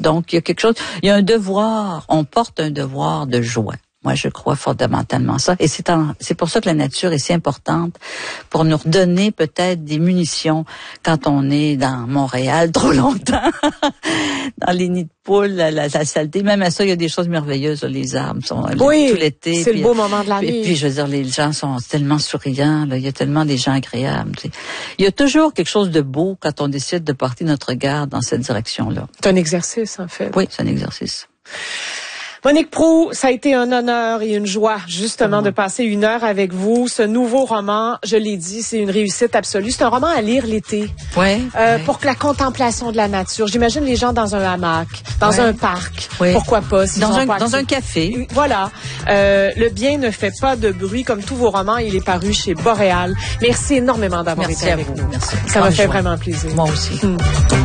Donc, il y a quelque chose, il y a un devoir, on porte un devoir de joie. Moi, je crois fondamentalement ça. Et c'est pour ça que la nature est si importante, pour nous redonner peut-être des munitions quand on est dans Montréal trop longtemps, dans les nids de poules, la saleté. Même à ça, il y a des choses merveilleuses. Les arbres sont là, tout l'été. C'est le beau moment de l'année. Et puis, je veux dire, les gens sont tellement souriants. Là, il y a tellement des gens agréables. Tu sais. Il y a toujours quelque chose de beau quand on décide de porter notre regard dans cette direction-là. C'est un exercice, en fait. Oui, c'est un exercice. Monique Proulx, ça a été un honneur et une joie, justement, de passer 1 heure avec vous. Ce nouveau roman, je l'ai dit, c'est une réussite absolue. C'est un roman à lire l'été. Pour que la contemplation de la nature. J'imagine les gens dans un hamac, dans un parc. Pourquoi pas? Dans un café. Voilà. Le bien ne fait pas de bruit, comme tous vos romans. Il est paru chez Boréal. Merci énormément d'avoir été avec nous. Merci. Ça m'a fait vraiment plaisir. Moi aussi.